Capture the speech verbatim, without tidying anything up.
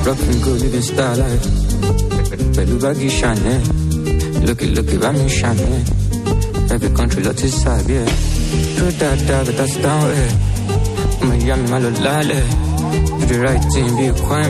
Rockin' good, living style life. Pẹ̀lú baggy Chanel. Looky, looky, bá mi Chanel. Every country lot is side, yeah. True that, that, but that's down, yeah. Ọmọ ìyá mi má lọ lálẹ́. Do the right thing, be a crime.